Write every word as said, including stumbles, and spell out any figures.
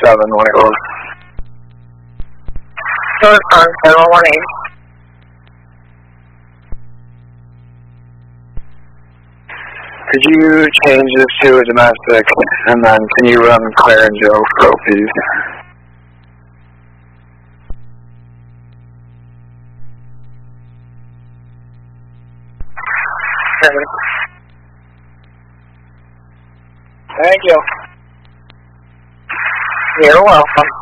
seven when it goes. Goes on seven one eight. Could you change this to a domestic, and then can you run Claire and Joe for O Ps? Seven. Thank you. You're welcome.